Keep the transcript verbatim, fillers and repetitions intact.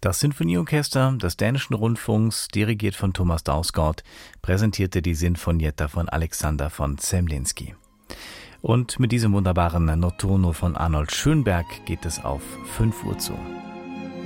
Das Sinfonieorchester des Dänischen Rundfunks, dirigiert von Thomas Dausgaard, präsentierte die Sinfonietta von Alexander von Zemlinsky. Und mit diesem wunderbaren Notturno von Arnold Schönberg geht es auf fünf Uhr zu.